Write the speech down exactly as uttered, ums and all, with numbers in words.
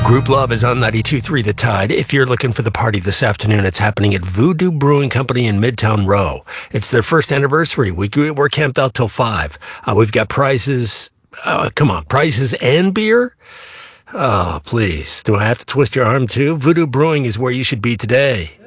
Group Love is on ninety-two point three The Tide. If you're looking for the party this afternoon, it's happening at Voodoo Brewing Company in Midtown Row. It's their first anniversary. We, we're camped out till five. Uh, we've got prizes. Uh, come on, prizes and beer? Oh, please. Do I have to twist your arm too? Voodoo Brewing is where you should be today.